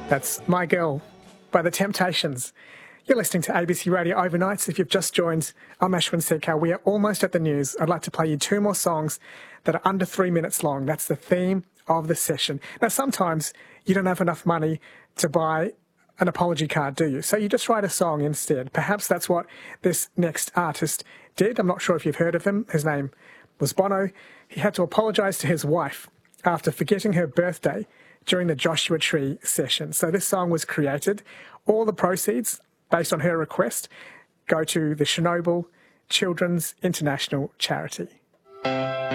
That's My Girl by The Temptations. You're listening to ABC Radio Overnights. If you've just joined, I'm Ashwin Sekhar. We are almost at the news. I'd like to play you two more songs that are under 3 minutes long. That's the theme of the session. Now, sometimes you don't have enough money to buy an apology card, do you? So you just write a song instead. Perhaps that's what this next artist did. I'm not sure if you've heard of him. His name was Bono. He had to apologise to his wife after forgetting her birthday during the Joshua Tree session. So this song was created. All the proceeds, based on her request, go to the Chernobyl Children's International Charity.